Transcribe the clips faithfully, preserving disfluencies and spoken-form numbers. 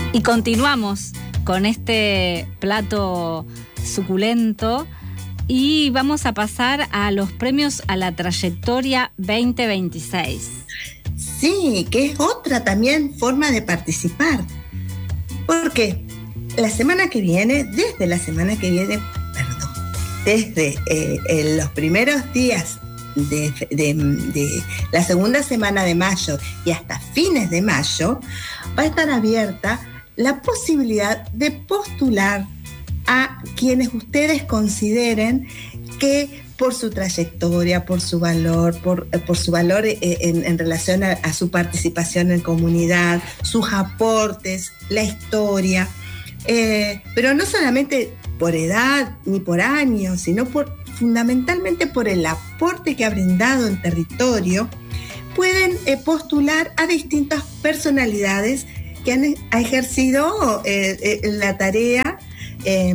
Y continuamos con este plato suculento y vamos a pasar a los premios a la trayectoria veinte veintiséis. Sí, que es otra también forma de participar. Porque la semana que viene, desde la semana que viene, perdón, desde eh, en los primeros días de, de, de la segunda semana de mayo y hasta fines de mayo, va a estar abierta la posibilidad de postular a quienes ustedes consideren que por su trayectoria, por su valor, por, por su valor en, en relación a, a su participación en comunidad, sus aportes, la historia, eh, pero no solamente por edad ni por años, sino por, fundamentalmente por el aporte que ha brindado en territorio, pueden eh, postular a distintas personalidades que han ejercido eh, eh, la tarea eh,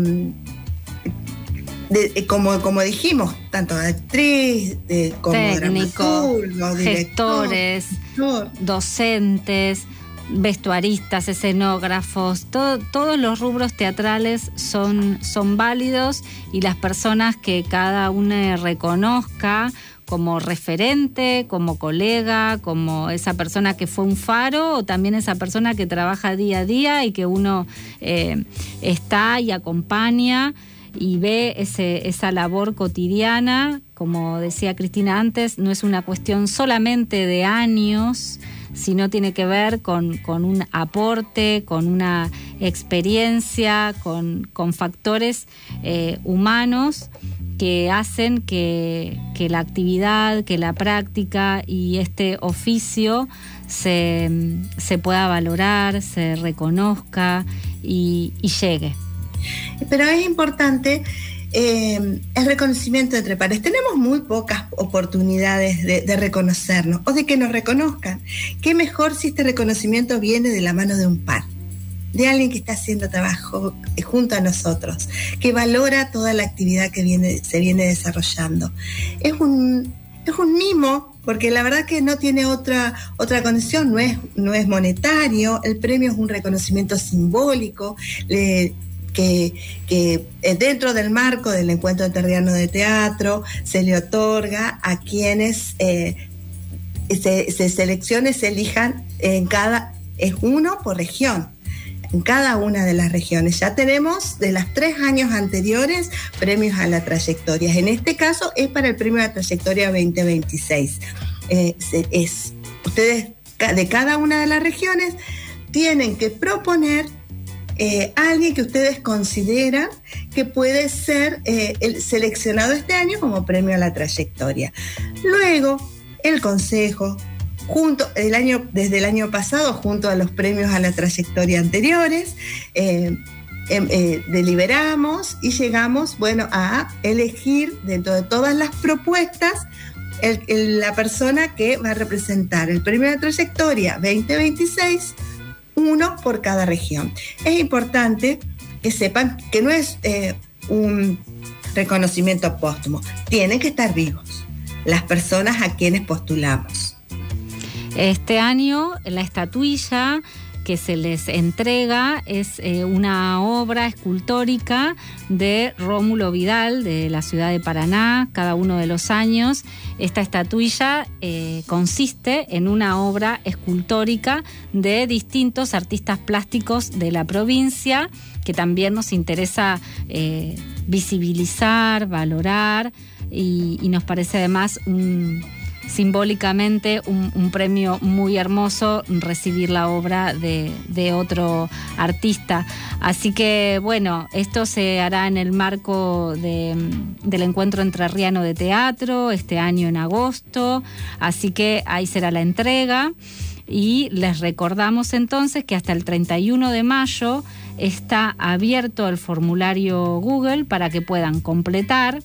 de, eh, como, como dijimos, tanto de actriz, de, como técnico, gestores, director, docentes, vestuaristas, escenógrafos, todo, todos los rubros teatrales son, son válidos, y las personas que cada una reconozca como referente, como colega, como esa persona que fue un faro, o también esa persona que trabaja día a día y que uno eh, está y acompaña y ve ese, esa labor cotidiana. Como decía Cristina antes, no es una cuestión solamente de años, sino tiene que ver con, con un aporte, con una experiencia, con, con factores eh, humanos que hacen que, que la actividad, que la práctica y este oficio se, se pueda valorar, se reconozca y, y llegue. Pero es importante eh, el reconocimiento entre pares. Tenemos muy pocas oportunidades de, de reconocernos o de que nos reconozcan. ¿Qué mejor si este reconocimiento viene de la mano de un par? De alguien que está haciendo trabajo junto a nosotros, que valora toda la actividad que viene, se viene desarrollando. Es un, es un mimo, porque la verdad que no tiene otra, otra condición, no es, no es monetario, el premio es un reconocimiento simbólico, le, que, que dentro del marco del Encuentro Entrerriano de Teatro se le otorga a quienes eh, se, se seleccionen, se elijan en cada, es uno por región, en cada una de las regiones. Ya tenemos de los tres años anteriores premios a la trayectoria. En este caso es para el premio a la trayectoria veinte veintiséis. Eh, es, ustedes de cada una de las regiones tienen que proponer eh, a alguien que ustedes consideran que puede ser eh, el seleccionado este año como premio a la trayectoria. Luego, el consejo, junto el año, desde el año pasado, junto a los premios a la trayectoria anteriores, eh, eh, eh, deliberamos y llegamos, bueno, a elegir dentro de todas las propuestas el, el, la persona que va a representar el premio de trayectoria veinte veintiséis, uno por cada región. Es importante que sepan que no es eh, un reconocimiento póstumo, tienen que estar vivos las personas a quienes postulamos. Este año la estatuilla que se les entrega es eh, una obra escultórica de Rómulo Vidal, de la ciudad de Paraná, cada uno de los años. Esta estatuilla eh, consiste en una obra escultórica de distintos artistas plásticos de la provincia, que también nos interesa eh, visibilizar, valorar, y, y nos parece además un... simbólicamente un, un premio muy hermoso recibir la obra de, de otro artista. Así que bueno, esto se hará en el marco de, del Encuentro Entrerriano de Teatro este año en agosto, así que ahí será la entrega. Y les recordamos entonces que hasta el treinta y uno de mayo está abierto el formulario Google para que puedan completar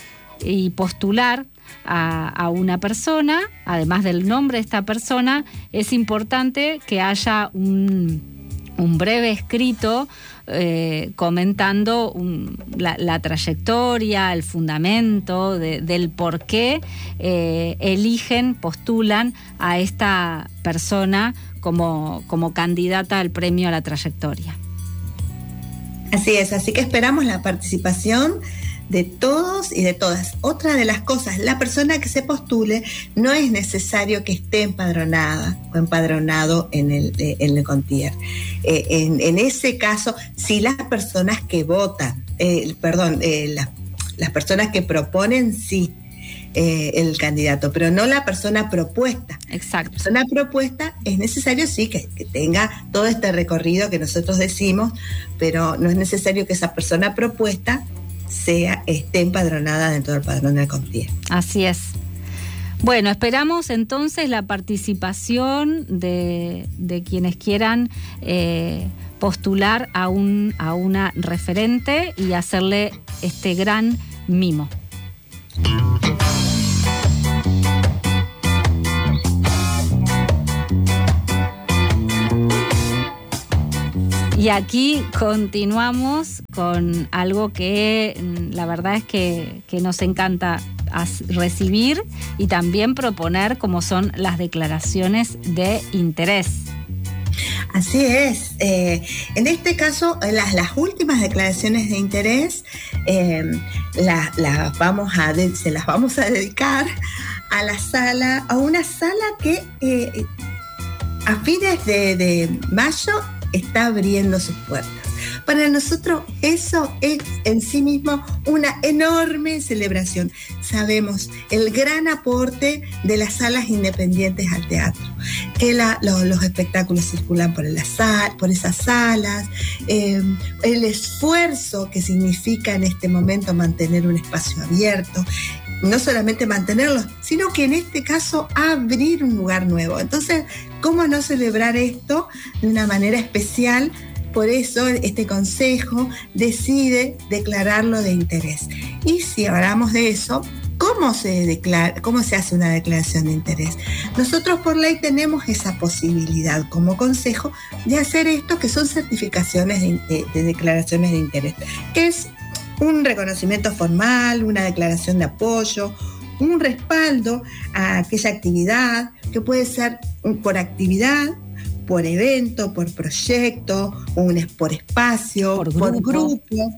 y postular A, a una persona. Además del nombre de esta persona, es importante que haya un, un breve escrito eh, comentando un, la, la trayectoria, el fundamento de, del por qué eh, eligen, postulan a esta persona como, como candidata al premio a la trayectoria. Así es, así que esperamos la participación de todos y de todas. Otra de las cosas, la persona que se postule no es necesario que esté empadronada o empadronado en el, en el CONTIER. Eh, en, en ese caso, sí, las personas que votan, eh, perdón, eh, la, las personas que proponen, sí, eh, el candidato, pero no la persona propuesta. Exacto. La persona propuesta es necesario, sí, que, que tenga todo este recorrido que nosotros decimos, pero no es necesario que esa persona propuesta sea, esté empadronada dentro del padrón del CONTIER. Así es. Bueno, esperamos entonces la participación de, de quienes quieran eh, postular a, un, a una referente y hacerle este gran mimo. Y aquí continuamos con algo que la verdad es que, que nos encanta recibir y también proponer, como son las declaraciones de interés. Así es. Eh, en este caso, las, las últimas declaraciones de interés eh, la, la vamos a de, se las vamos a dedicar a la sala, a una sala que eh, a fines de, de mayo está abriendo sus puertas. Para nosotros eso es en sí mismo una enorme celebración. Sabemos el gran aporte de las salas independientes al teatro, que la, lo, los espectáculos circulan por, la sal, por esas salas, eh, el esfuerzo que significa en este momento mantener un espacio abierto, no solamente mantenerlo, sino que en este caso abrir un lugar nuevo. Entonces, ¿cómo no celebrar esto de una manera especial? Por eso este consejo decide declararlo de interés. Y si hablamos de eso, ¿cómo se declara, cómo se hace una declaración de interés? Nosotros por ley tenemos esa posibilidad como consejo de hacer esto, que son certificaciones de, de, de declaraciones de interés, que es un reconocimiento formal, una declaración de apoyo, un respaldo a aquella actividad, que puede ser por actividad, por evento, por proyecto, un, por espacio, por grupo, por grupo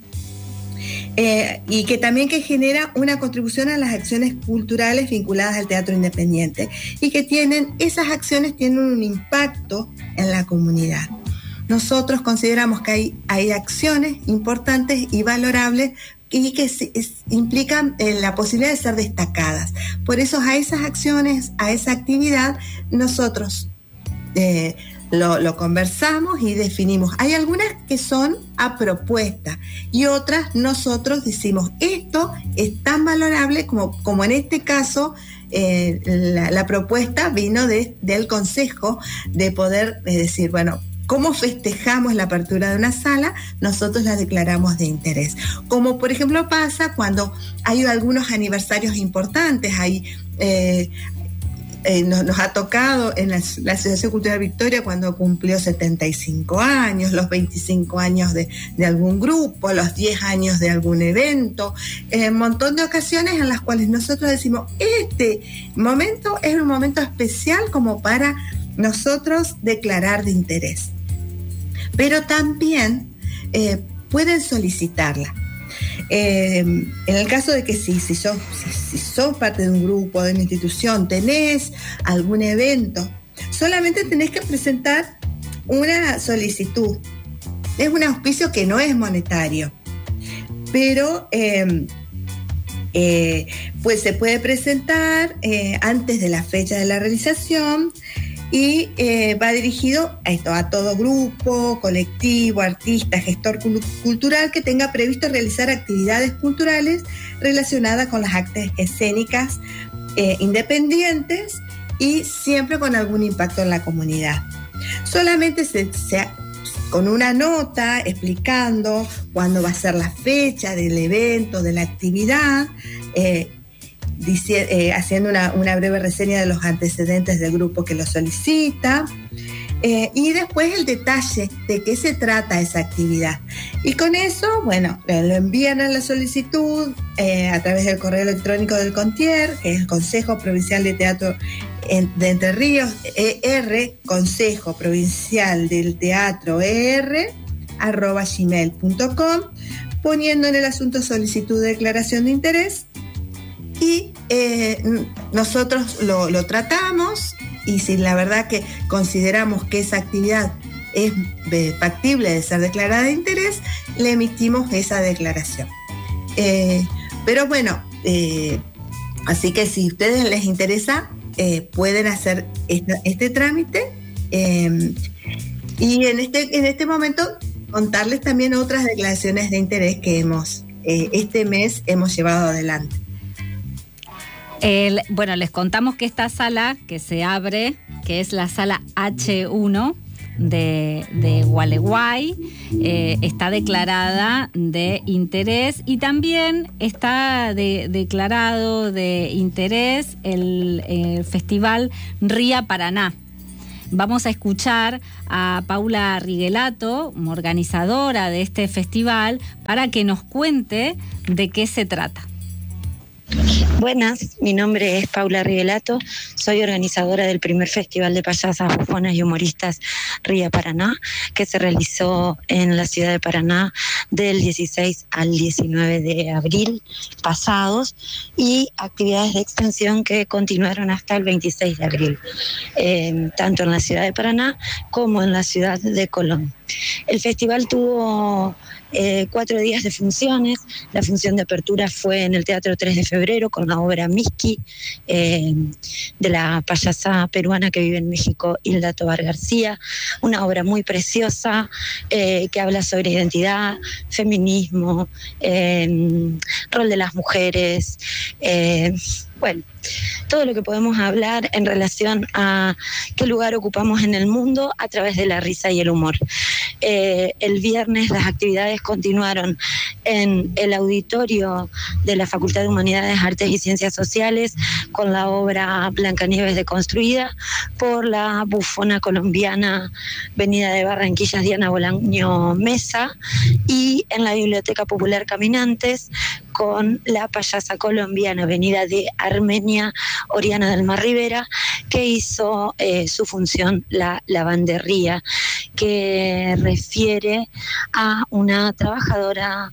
eh, y que también que genera una contribución a las acciones culturales vinculadas al teatro independiente y que tienen, esas acciones tienen un impacto en la comunidad. Nosotros consideramos que hay, hay acciones importantes y valorables y que es, es, implican eh, la posibilidad de ser destacadas. Por eso a esas acciones, a esa actividad, nosotros eh, lo, lo conversamos y definimos. Hay algunas que son a propuesta y otras nosotros decimos, esto es tan valorable como, como en este caso, eh, la, la propuesta vino de, del consejo de poder eh, decir, bueno, ¿cómo festejamos la apertura de una sala? Nosotros la declaramos de interés. Como por ejemplo pasa cuando hay algunos aniversarios importantes, hay, eh, eh, nos, nos ha tocado en la, la Asociación Cultural Victoria cuando cumplió setenta y cinco años, los veinticinco años de, de algún grupo, los diez años de algún evento, eh, un montón de ocasiones en las cuales nosotros decimos, este momento es un momento especial como para nosotros declarar de interés. Pero también eh, pueden solicitarla. Eh, en el caso de que si, si, sos, si, si sos parte de un grupo, de una institución, tenés algún evento, solamente tenés que presentar una solicitud. Es un auspicio que no es monetario, pero eh, eh, pues se puede presentar eh, antes de la fecha de la realización. Y eh, va dirigido a, esto, a todo grupo, colectivo, artista, gestor cultural que tenga previsto realizar actividades culturales relacionadas con las artes escénicas eh, independientes y siempre con algún impacto en la comunidad. Solamente se, se, con una nota explicando cuándo va a ser la fecha del evento, de la actividad, eh, Dice, eh, haciendo una, una breve reseña de los antecedentes del grupo que lo solicita eh, y después el detalle de qué se trata esa actividad. Y con eso, bueno, lo envían a la solicitud eh, a través del correo electrónico del CONTIER, que es el Consejo Provincial de Teatro de Entre Ríos, E R, Consejo Provincial del Teatro E R, arroba gmail punto com, poniendo en el asunto solicitud de declaración de interés y eh, nosotros lo, lo tratamos, y si la verdad que consideramos que esa actividad es factible de ser declarada de interés, le emitimos esa declaración. Eh, pero bueno, eh, así que si a ustedes les interesa, eh, pueden hacer esta, este trámite, eh, y en este, en este momento contarles también otras declaraciones de interés que hemos eh, este mes hemos llevado adelante. El, bueno, les contamos que esta sala que se abre, que es la sala hache uno de, de Gualeguay, eh, está declarada de interés, y también está de, declarado de interés el, el Festival Ría Paraná. Vamos a escuchar a Paula Riguelato, organizadora de este festival, para que nos cuente de qué se trata. Buenas, mi nombre es Paula Riguelato, soy organizadora del primer Festival de Payasas, Bufonas y Humoristas Ría Paraná, que se realizó en la ciudad de Paraná del dieciséis al diecinueve de abril pasados, y actividades de extensión que continuaron hasta el veintiséis de abril, eh, tanto en la ciudad de Paraná como en la ciudad de Colón. El festival tuvo eh, cuatro días de funciones. La función de apertura fue en el Teatro tres de febrero con la obra Miski, eh, de la payasa peruana que vive en México, Hilda Tovar García, una obra muy preciosa eh, que habla sobre identidad, feminismo, eh, rol de las mujeres, eh, bueno, todo lo que podemos hablar en relación a qué lugar ocupamos en el mundo a través de la risa y el humor. Eh, el viernes las actividades continuaron en el auditorio de la Facultad de Humanidades, Artes y Ciencias Sociales con la obra Blancanieves deconstruida por la bufona colombiana venida de Barranquilla, Diana Bolaño Mesa, y en la Biblioteca Popular Caminantes con la payasa colombiana venida de Armenia, Oriana del Mar Rivera, que hizo eh, su función, la lavandería, que refiere a una trabajadora,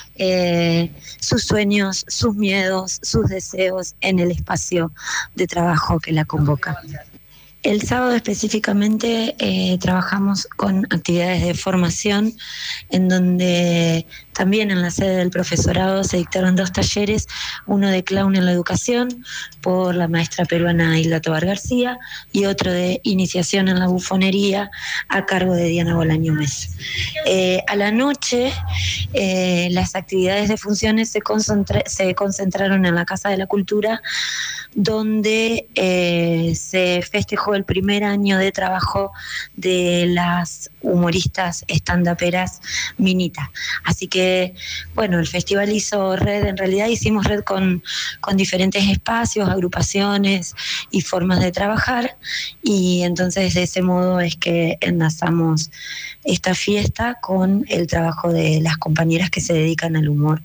eh, sus sueños, sus miedos, sus deseos en el espacio de trabajo que la convoca. El sábado específicamente eh, trabajamos con actividades de formación, en donde también en la sede del profesorado se dictaron dos talleres, uno de clown en la educación por la maestra peruana Hilda Tovar García y otro de iniciación en la bufonería a cargo de Diana Bolaño Mesa. Eh, a la noche eh, las actividades de funciones se, concentra- se concentraron en la Casa de la Cultura, donde eh, se festejó el primer año de trabajo de las humoristas stand-uperas Minita. Así que, bueno, el festival hizo red, en realidad hicimos red con, con diferentes espacios, agrupaciones y formas de trabajar, y entonces de ese modo es que enlazamos esta fiesta con el trabajo de las compañeras que se dedican al humor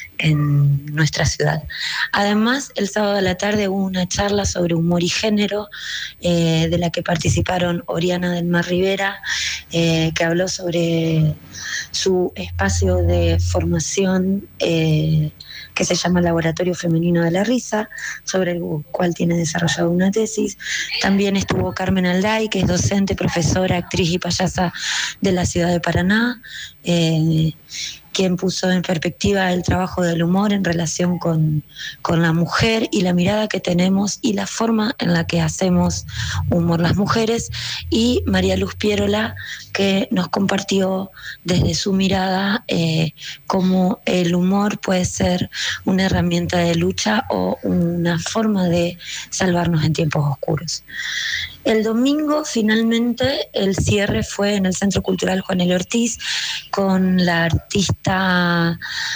en nuestra ciudad. Además, el sábado a la tarde hubo una charla sobre humor y género, eh, de la que participaron Oriana del Mar Rivera, eh, que habló sobre su espacio de formación eh, que se llama Laboratorio Femenino de la Risa, sobre el cual tiene desarrollado una tesis. También estuvo Carmen Alday, que es docente, profesora, actriz y payasa de la ciudad de Paraná, eh, quien puso en perspectiva el trabajo del humor en relación con, con la mujer y la mirada que tenemos y la forma en la que hacemos humor las mujeres, y María Luz Pierola, que nos compartió desde su mirada eh, cómo el humor puede ser una herramienta de lucha o una forma de salvarnos en tiempos oscuros. El domingo, finalmente, el cierre fue en el Centro Cultural Juan L. Ortiz con la artista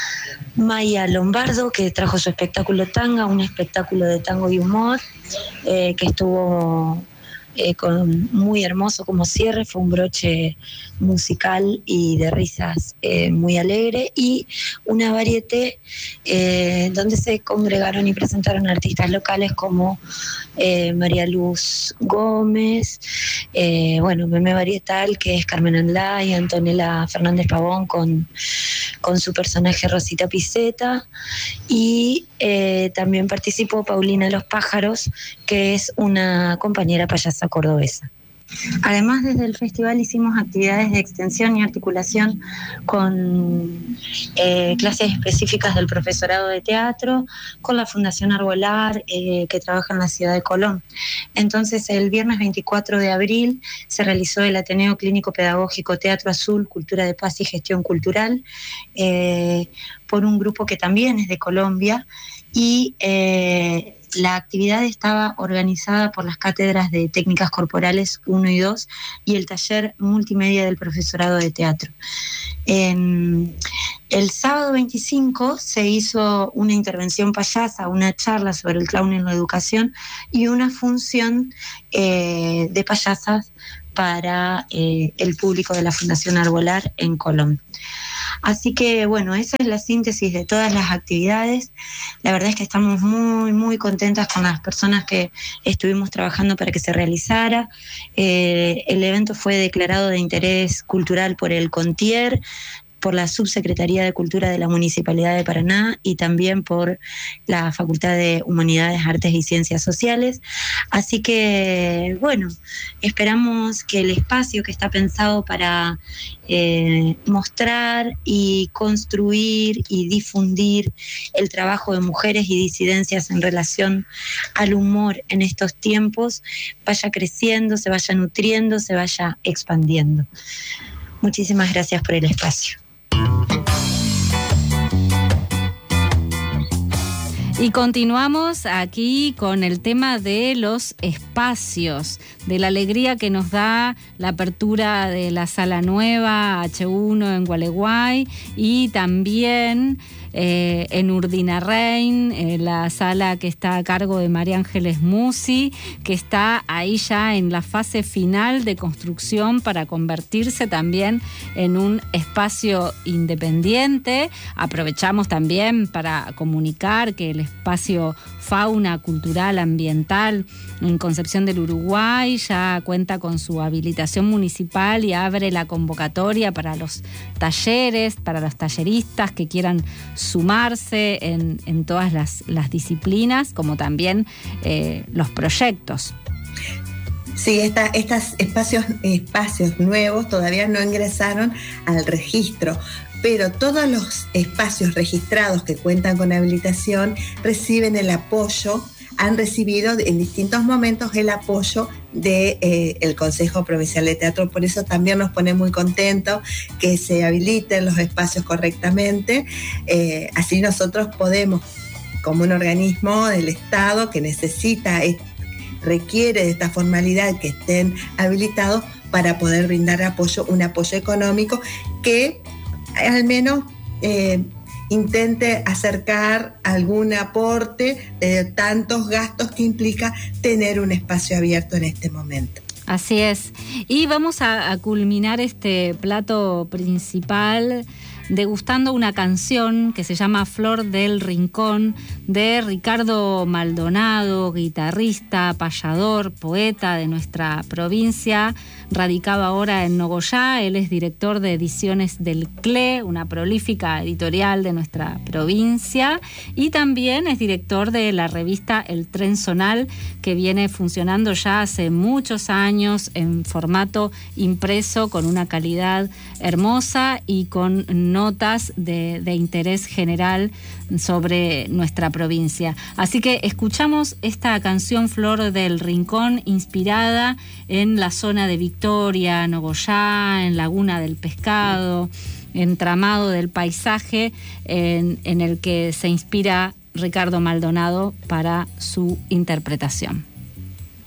Maya Lombardo, que trajo su espectáculo Tanga, un espectáculo de tango y humor, eh, que estuvo eh, con, muy hermoso como cierre, fue un broche musical y de risas eh, muy alegre, y una varieté eh, donde se congregaron y presentaron artistas locales como eh, María Luz Gómez, eh, bueno, Meme Varietal, que es Carmen Anlay, Antonella Fernández Pavón con, con su personaje Rosita Piceta, y eh, también participó Paulina Los Pájaros, que es una compañera payasa cordobesa. Además, desde el festival hicimos actividades de extensión y articulación con eh, clases específicas del profesorado de teatro, con la Fundación Arbolar, eh, que trabaja en la ciudad de Colón. Entonces, el viernes veinticuatro de abril se realizó el Ateneo Clínico Pedagógico Teatro Azul, Cultura de Paz y Gestión Cultural, eh, por un grupo que también es de Colombia, y eh, la actividad estaba organizada por las cátedras de técnicas corporales uno y dos y el taller multimedia del profesorado de teatro. Eh, el sábado veinticinco se hizo una intervención payasa, una charla sobre el clown en la educación y una función eh, de payasas para eh, el público de la Fundación Arbolar en Colón. Así que, bueno, esa es la síntesis de todas las actividades. La verdad es que estamos muy, muy contentas con las personas que estuvimos trabajando para que se realizara. Eh, el evento fue declarado de interés cultural por el CONTIER, por la Subsecretaría de Cultura de la Municipalidad de Paraná y también por la Facultad de Humanidades, Artes y Ciencias Sociales. Así que, bueno, esperamos que el espacio que está pensado para eh, mostrar y construir y difundir el trabajo de mujeres y disidencias en relación al humor en estos tiempos vaya creciendo, se vaya nutriendo, se vaya expandiendo. Muchísimas gracias por el espacio. Y continuamos aquí con el tema de los espacios, de la alegría que nos da la apertura de la sala nueva hache uno en Gualeguay y también eh, en Urdinarrain, eh, la sala que está a cargo de María Ángeles Musi, que está ahí ya en la fase final de construcción para convertirse también en un espacio independiente. Aprovechamos también para comunicar que el espacio Fauna Cultural Ambiental en Concepción del Uruguay ya cuenta con su habilitación municipal y abre la convocatoria para los talleres, para los talleristas que quieran sumarse en, en todas las, las disciplinas, como también eh, los proyectos. Sí, esta, estos espacios, espacios nuevos todavía no ingresaron al registro, pero todos los espacios registrados que cuentan con habilitación reciben el apoyo, han recibido en distintos momentos el apoyo del de, Consejo Provincial de Teatro. Por eso también nos pone muy contentos que se habiliten los espacios correctamente. Eh, así nosotros podemos, como un organismo del Estado que necesita, requiere de esta formalidad, que estén habilitados para poder brindar apoyo, un apoyo económico que al menos eh, intente acercar algún aporte de tantos gastos que implica tener un espacio abierto en este momento. Así es. Y vamos a, a culminar este plato principal degustando una canción que se llama Flor del Rincón, de Ricardo Maldonado, guitarrista, payador, poeta de nuestra provincia, radicado ahora en Nogoyá. Él es director de ediciones del C L E, una prolífica editorial de nuestra provincia, y también es director de la revista El Tren Zonal, que viene funcionando ya hace muchos años en formato impreso, con una calidad hermosa y con notas de, de interés general sobre nuestra provincia. Así que escuchamos esta canción Flor del Rincón, inspirada en la zona de Victoria, Nogoyá, en Laguna del Pescado, entramado del paisaje en, en el que se inspira Ricardo Maldonado para su interpretación.